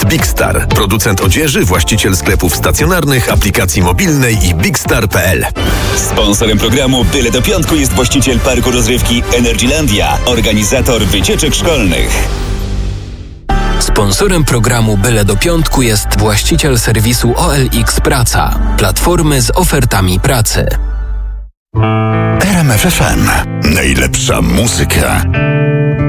Big Star. Producent odzieży, właściciel sklepów stacjonarnych, aplikacji mobilnej i bigstar.pl. Sponsorem programu Byle do Piątku jest właściciel parku rozrywki Energylandia, organizator wycieczek szkolnych. Sponsorem programu Byle do Piątku jest właściciel serwisu OLX Praca, platformy z ofertami pracy. RMF FM. Najlepsza muzyka.